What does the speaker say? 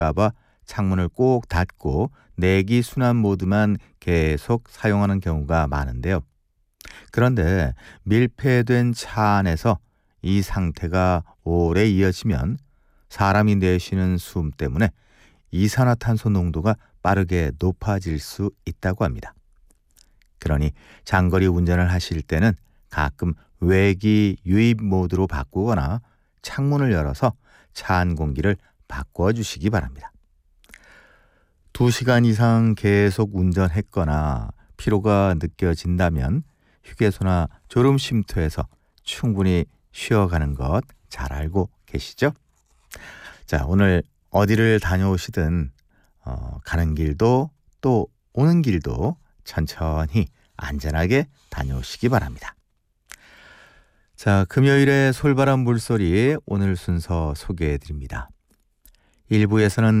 봐 창문을 꼭 닫고 내기 순환 모드만 계속 사용하는 경우가 많은데요. 그런데 밀폐된 차 안에서 이 상태가 오래 이어지면 사람이 내쉬는 숨 때문에 이산화탄소 농도가 빠르게 높아질 수 있다고 합니다. 그러니 장거리 운전을 하실 때는 가끔 외기 유입 모드로 바꾸거나 창문을 열어서 차 안 공기를 바꿔주시기 바랍니다. 2시간 이상 계속 운전했거나 피로가 느껴진다면 휴게소나 졸음 쉼터에서 충분히 쉬어가는 것 잘 알고 계시죠? 자, 오늘 어디를 다녀오시든 가는 길도 또 오는 길도 천천히 안전하게 다녀오시기 바랍니다. 자, 금요일의 솔바람 물소리 오늘 순서 소개해드립니다. 1부에서는